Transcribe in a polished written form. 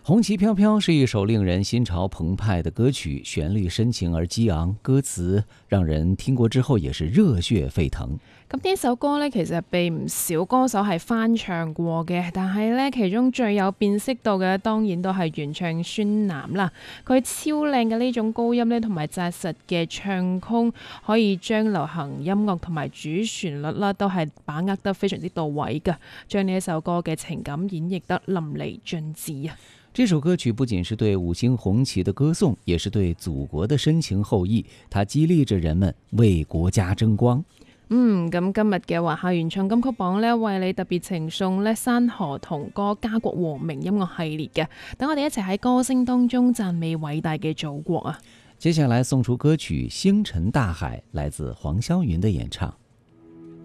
红旗飘飘是一首令人心潮澎湃的歌曲，旋律深情而激昂，歌詞讓人聽過之後也是熱血沸騰。 咁呢首歌呢，其實被唔少歌手係翻唱過嘅，但係呢，其中最有辨識度嘅當然都係原唱孫楠啦。佢超靚嘅呢種高音呢，同埋紮實嘅唱腔，可以將流行音樂同埋主旋律啦，都係把握得非常之到位㗎，將呢一首歌嘅情感演繹得淋漓盡致啊！ 這首歌曲不僅是對五星紅旗的歌頌，也是對祖國的深情厚誼，它激勵着人們為國家爭光。 咁今日嘅華夏原創金曲榜呢，為你特別呈送呢山河童歌家國和鳴音樂系列嘅，等我哋一齊喺歌聲當中讚美偉大嘅祖國啊！ 接下來送出歌曲《星辰大海》，來自黃霄雲的演唱。